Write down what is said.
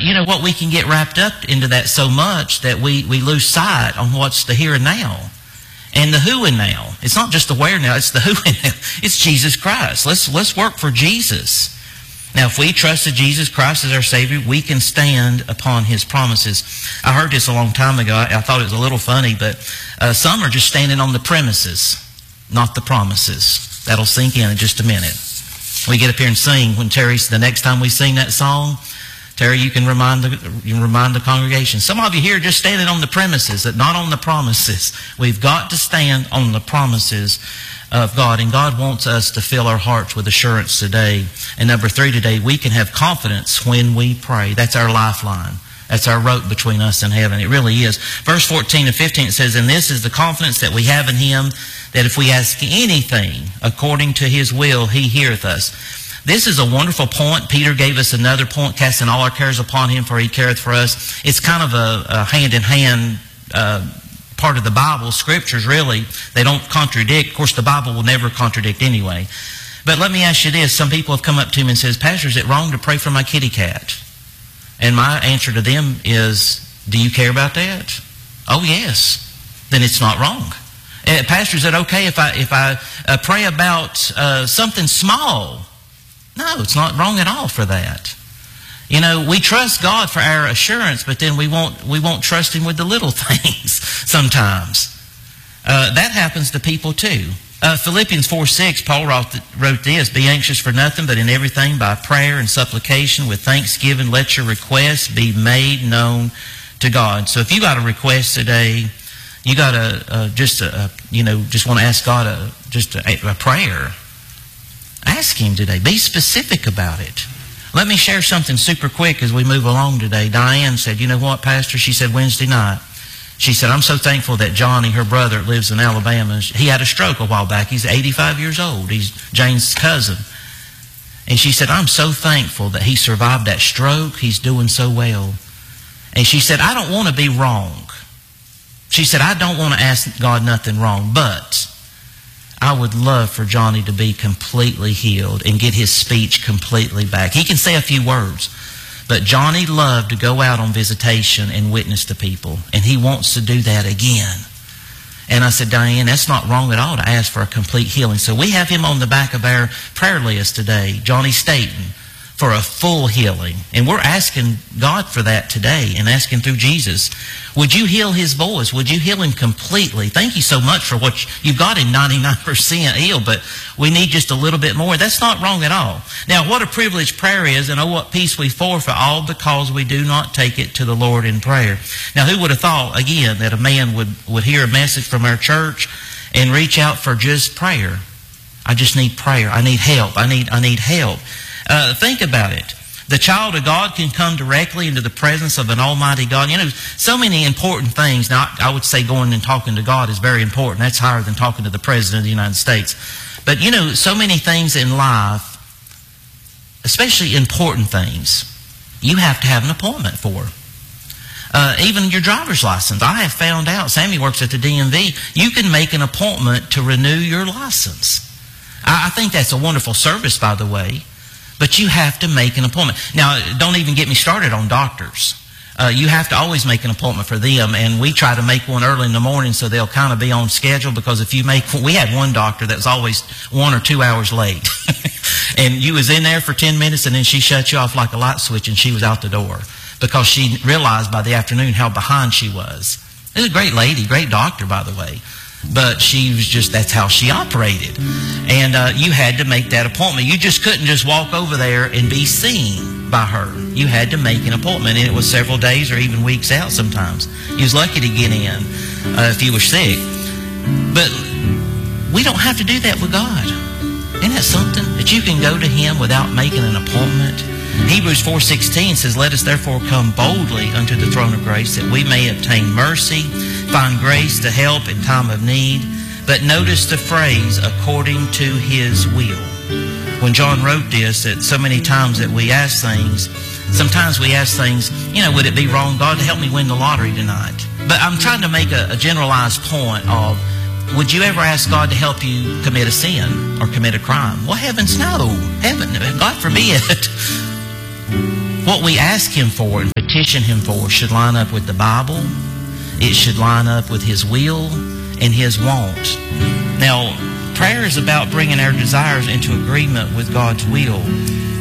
you know what, we can get wrapped up into that so much that we lose sight on what's the here and now. And the who and now. It's not just the where now, it's the who and now. It's Jesus Christ. Let's work for Jesus. Now, if we trusted Jesus Christ as our Savior, we can stand upon His promises. I heard this a long time ago. I thought it was a little funny, but some are just standing on the premises, not the promises. That'll sink in just a minute. We get up here and sing. When Terry's, the next time we sing that song, Terry, you can remind the congregation. Some of you here are just standing on the premises, that not on the promises. We've got to stand on the promises of God. And God wants us to fill our hearts with assurance today. And number 3 today, we can have confidence when we pray. That's our lifeline. That's our rope between us and heaven. It really is. Verse 14 and 15, it says, "And this is the confidence that we have in Him, that if we ask anything according to His will, He heareth us." This is a wonderful point. Peter gave us another point, casting all our cares upon Him, for He careth for us. It's kind of a hand-in-hand part of the Bible. Scriptures, really, they don't contradict. Of course, the Bible will never contradict anyway. But let me ask you this. Some people have come up to me and says, "Pastor, is it wrong to pray for my kitty cat?" And my answer to them is, "Do you care about that?" "Oh, yes." Then it's not wrong. "Pastor, is it okay if I pray about something small?" No, it's not wrong at all for that. You know, we trust God for our assurance, but then we won't trust Him with the little things sometimes. That happens to people too. Philippians 4:6, Paul wrote this, "Be anxious for nothing, but in everything by prayer and supplication with thanksgiving, let your requests be made known to God." So if you got a request today, you got just want to ask God a prayer. Ask Him today. Be specific about it. Let me share something super quick as we move along today. Diane said, "You know what, Pastor?" She said Wednesday night. She said, "I'm so thankful that Johnny, her brother, lives in Alabama. He had a stroke a while back. He's 85 years old. He's Jane's cousin." And she said, "I'm so thankful that he survived that stroke. He's doing so well." And she said, "I don't want to be wrong." She said, "I don't want to ask God nothing wrong, but I would love for Johnny to be completely healed and get his speech completely back. He can say a few words, but Johnny loved to go out on visitation and witness to people, and he wants to do that again." And I said, "Diane, that's not wrong at all to ask for a complete healing." So we have him on the back of our prayer list today, Johnny Staten, for a full healing. And we're asking God for that today and asking through Jesus. Would you heal his voice? Would you heal him completely? Thank you so much for what you've got him 99% healed, but we need just a little bit more. That's not wrong at all. Now, what a privileged prayer is, and oh, what peace we forfeit, all because we do not take it to the Lord in prayer. Now, who would have thought, again, that a man would hear a message from our church and reach out for just prayer? I just need prayer. I need help. I need help. Think about it. The child of God can come directly into the presence of an almighty God. You know, so many important things. Now, I would say going and talking to God is very important. That's higher than talking to the President of the United States. But, you know, so many things in life, especially important things, you have to have an appointment for. Even your driver's license. I have found out, Sammy works at the DMV, you can make an appointment to renew your license. I think that's a wonderful service, by the way. But you have to make an appointment. Now, don't even get me started on doctors. You have to always make an appointment for them, and we try to make one early in the morning so they'll kind of be on schedule, because if you make, we had one doctor that was always 1 or 2 hours late. And you was in there for 10 minutes, and then she shut you off like a light switch, and she was out the door because she realized by the afternoon how behind she was. It was a great lady, great doctor, by the way. But she was just, that's how she operated. And you had to make that appointment. You just couldn't just walk over there and be seen by her. You had to make an appointment, and it was several days or even weeks out sometimes. You was lucky to get in if you were sick. But we don't have to do that with God. Isn't that something? That you can go to Him without making an appointment. Hebrews 4:16 says, "Let us therefore come boldly unto the throne of grace, that we may obtain mercy, find grace to help in time of need." But notice the phrase, "according to His will." When John wrote this, that so many times that we ask things, sometimes we ask things, you know, would it be wrong, God, to help me win the lottery tonight? But I'm trying to make a generalized point of, would you ever ask God to help you commit a sin or commit a crime? Well, heavens no. Heaven, God forbid. what we ask Him for and petition Him for should line up with the Bible. It should line up with His will and His want. Now, prayer is about bringing our desires into agreement with God's will.